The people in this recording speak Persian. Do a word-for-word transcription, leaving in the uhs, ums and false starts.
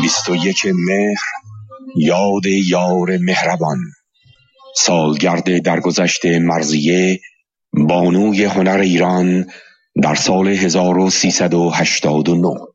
بیست و یک مهر، یاد یار مهربان. سالگرد درگذشت مرضیه، بانوی هنر ایران، در سال هزار و سیصد و هشتاد و نه.